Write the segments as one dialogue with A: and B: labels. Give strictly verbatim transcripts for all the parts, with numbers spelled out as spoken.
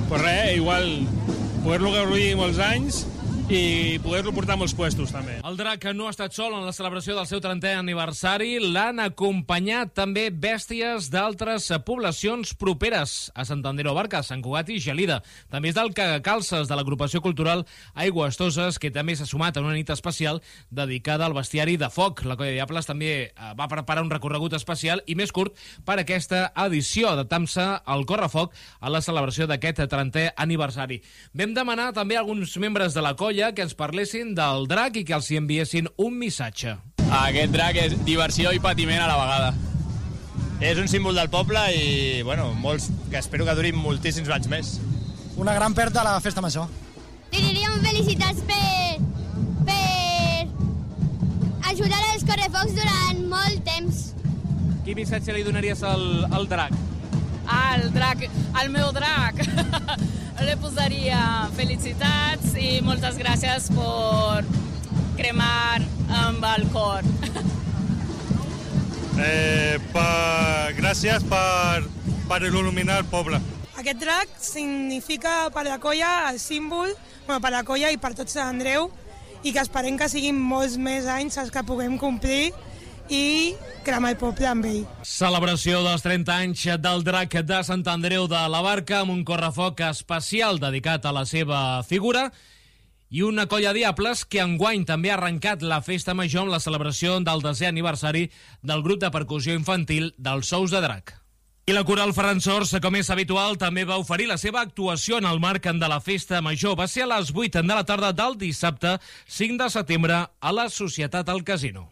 A: pues res, igual poder-lo gaudir molts anys i poder-lo portar a molts puestos, també.
B: El drac no ha estat sol en la celebració del seu trentè aniversari. L'han acompanyat també bèsties d'altres poblacions properes a Sant Andreu Barca, Sant Cugat i Gelida. També és del Cagacalces, de l'agrupació cultural Aigües Toses, que també s'ha sumat a una nit especial dedicada al bestiari de foc. La Colla Diables també va preparar un recorregut especial i més curt per aquesta edició, adaptant-se al correfoc a la celebració d'aquest trentè aniversari. Vam demanar també a alguns membres de la colla que ens parlessin del drac i que els hi enviessin un missatge.
C: Aquest drac és diversió i patiment a la vegada. És un símbol del poble i, bueno, molts, que espero que durin moltíssims anys més.
D: Una gran pèrdua a la festa major.
E: Li diríem felicitats per, per ajudar als correfocs durant molt temps.
B: Quin missatge li donaries al, al drac?
F: Al drac, al meu drac. Le posaria felicitats i moltes gràcies per cremar amb el cor.
A: Eh, per, gràcies per, per il·luminar el poble.
G: Aquest drac significa per la colla el símbol, bueno, per la colla i per tot Sant Andreu, i que esperem que siguin molts més anys els que puguem complir i cremar el poble amb ell.
B: Celebració dels trenta anys del drac de Sant Andreu de la Barca amb un correfoc especial dedicat a la seva figura i una colla Diables que enguany també ha arrencat la festa major amb la celebració del desè aniversari del grup de percussió infantil dels Sous de Drac. I la coral Ferran Sors, com és habitual, també va oferir la seva actuació en el marc de la festa major. Va ser a les vuit de la tarda del dissabte cinc de setembre a la Societat al Casino.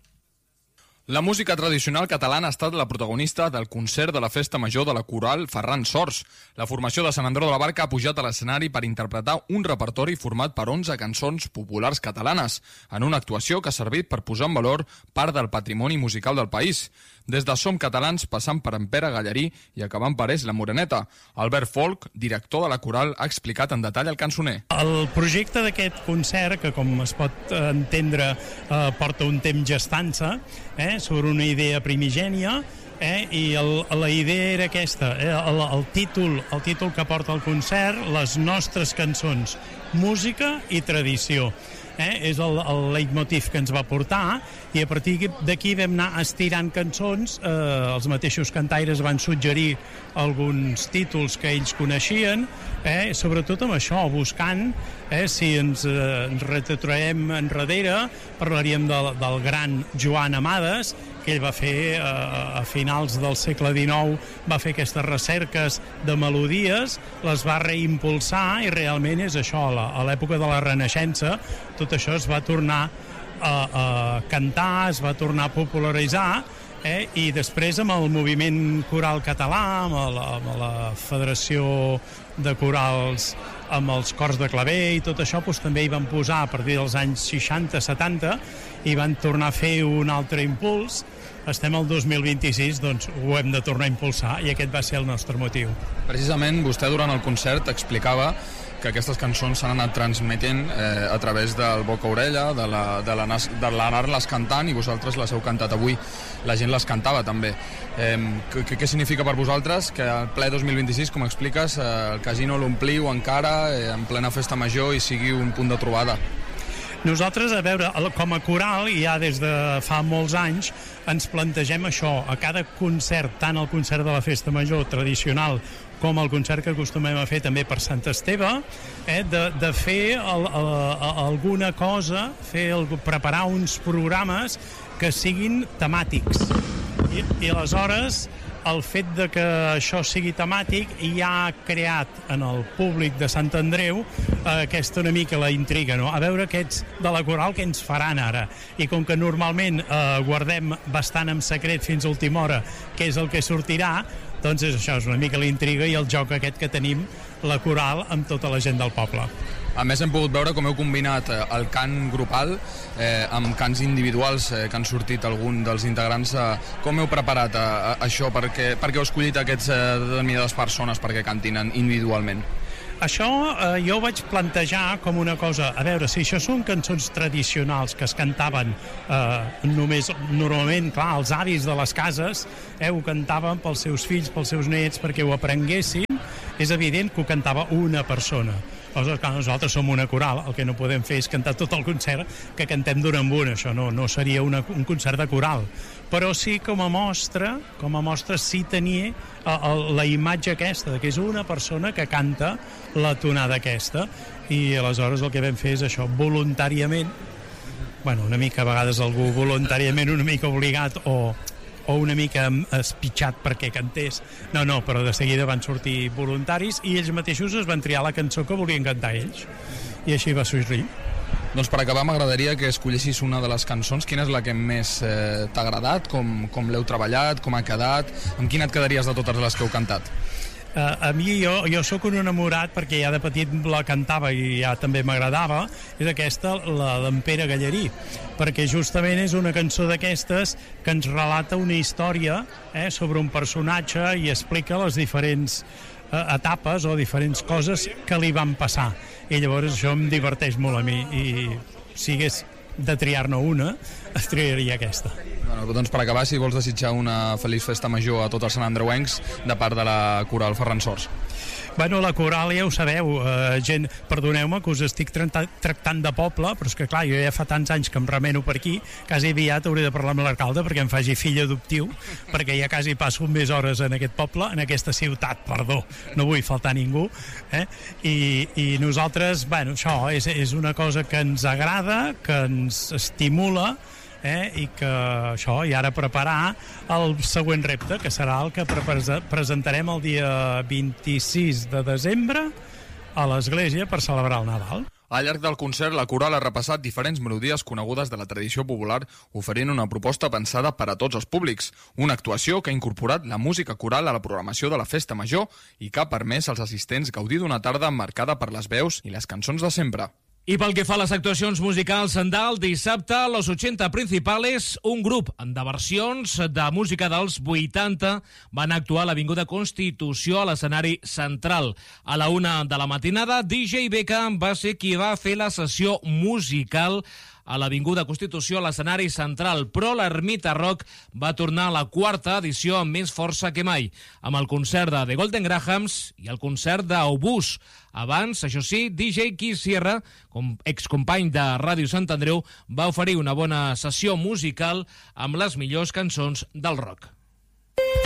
H: La música tradicional catalana ha estat la protagonista del concert de la festa major de la coral Ferran Sors. La formació de Sant Andreu de la Barca ha pujat a l'escenari per interpretar un repertori format per onze cançons populars catalanes, en una actuació que ha servit per posar en valor part del patrimoni musical del país. Des de Som Catalans, passant per en Pere Gallarí i acabant per És la Moreneta. Albert Folk, director de la coral, ha explicat en detall el cançoner.
I: El projecte d'aquest concert, que com es pot entendre eh, porta un temps gestant-se, eh, sobre una idea primigènia, eh, i el, la idea era aquesta, eh, el, el, títol, el títol que porta el concert, Les nostres cançons, música i tradició. Eh, és el, el leitmotiv que ens va portar i a partir d'aquí vam anar estirant cançons. Eh, els mateixos cantaires van suggerir alguns títols que ells coneixien, eh, sobretot amb això, buscant, eh, si ens, eh, ens retrotraiem enrere, parlaríem del, del gran Joan Amades, que ell va fer eh, a finals del segle dinou, va fer aquestes recerques de melodies, les va reimpulsar i realment és això, a l'època de la Renaixença, tot això es va tornar a, a cantar, es va tornar a popularitzar, eh? I després amb el moviment coral català, amb la, amb la Federació de Corals, amb els cors de claver i tot això, doncs, també hi van posar a partir dels anys seixanta setanta i van tornar a fer un altre impuls. Estem al dos mil vint-i-sis, doncs ho hem de tornar a impulsar i aquest va ser el nostre motiu.
H: Precisament vostè durant el concert explicava que aquestes cançons s'han anat transmetent eh, a través del boca-orella, de l'anar-les cantant, i vosaltres les heu cantat avui. La gent les cantava també. Eh, què, què significa per vosaltres que al ple dos mil vint-i-sis, com expliques, eh, el casino l'ompliu encara eh, en plena festa major i sigui un punt de trobada?
I: Nosaltres, a veure, com a coral, ja des de fa molts anys, ens plantegem això. A cada concert, tant el concert de la Festa Major tradicional com el concert que acostumem a fer també per Sant Esteve, eh, de, de fer el, el, el, alguna cosa, fer el, preparar uns programes que siguin temàtics. I, i aleshores, el fet de que això sigui temàtic ja ha creat en el públic de Sant Andreu eh, aquesta una mica la intriga, no? A veure aquests de la coral què ens faran ara. I com que normalment eh, guardem bastant en secret fins a última hora què és el que sortirà, doncs és això, és una mica la intriga i el joc aquest que tenim la coral amb tota la gent del poble.
H: A més, hem pogut veure com heu combinat el cant grupal eh, amb cants individuals eh, que han sortit algun dels integrants. Eh, com heu preparat eh, això? Per què, per què heu escollit aquestes eh, determinades persones perquè cantin individualment?
I: Això eh, jo ho vaig plantejar com una cosa, a veure, si això són cançons tradicionals que es cantaven eh, només, normalment, clar, els avis de les cases, eh, ho cantaven pels seus fills, pels seus nets, perquè ho aprenguessin, és evident que ho cantava una persona. Aleshores, clar, nosaltres som una coral, el que no podem fer és cantar tot el concert que cantem d'un en un, això no, no seria una, un concert de coral. Però sí, com a mostra, com a mostra sí tenia a, a, la imatge aquesta, que és una persona que canta la tonada aquesta, i aleshores el que vam fer és això, voluntàriament, bueno, una mica a vegades algú voluntàriament una mica obligat o o una mica espitxat perquè cantés. No, no, però de seguida van sortir voluntaris i ells mateixos es van triar la cançó que volien cantar ells. I així va sortir.
H: Doncs per acabar m'agradaria que escollessis una de les cançons. Quina és la que més eh, t'ha agradat? Com, com l'heu treballat? Com ha quedat? Amb quina et quedaries de totes les que heu cantat?
I: Uh, a mi, jo, jo sóc un enamorat perquè ja de petit la cantava i ja també m'agradava, és aquesta, la d'en Pere Gallerí, perquè justament és una cançó d'aquestes que ens relata una història eh, sobre un personatge i explica les diferents eh, etapes o diferents coses que li van passar. I llavors això em diverteix molt a mi i si hagués de triar-ne una, es triaria aquesta.
H: Bueno, doncs per acabar, si vols desitjar una feliç festa major a tots els santandreuencs de part de la coral Ferran Sors.
I: Bueno, la coral ja ho sabeu, eh, gent, perdoneu-me que us estic tractant de poble, però és que clar, jo ja fa tants anys que em remeno per aquí, quasi aviat hauré de parlar amb l'alcalde perquè em faci fill adoptiu, perquè ja quasi passo més hores en aquest poble, en aquesta ciutat, perdó, no vull faltar a ningú, eh? I, i nosaltres, bueno, això és, és una cosa que ens agrada, que ens estimula, Eh, i que això, i ara preparar el següent repte, que serà el que pre presentarem el dia vint-i-sis de desembre a l'església per celebrar el Nadal.
H: Al llarg del concert, la coral ha repassat diferents melodies conegudes de la tradició popular, oferint una proposta pensada per a tots els públics. Una actuació que ha incorporat la música coral a la programació de la Festa Major i que ha permès als assistents gaudir d'una tarda marcada per les veus i les cançons de sempre.
B: I pel que fa a les actuacions musicals del dissabte, Los ochenta Principales, un grup de versions de música dels vuitanta, van actuar a l'Avinguda Constitució a l'escenari central. A la una de la matinada, D J Beckham va ser qui va fer la sessió musical a l'Avinguda Constitució a l'escenari central, però l'Ermita Rock va tornar a la quarta edició amb més força que mai, amb el concert de The Golden Grahams i el concert d'Obús. Abans, això sí, D J Keith Sierra, com excompany de Ràdio Sant Andreu, va oferir una bona sessió musical amb les millors cançons del rock.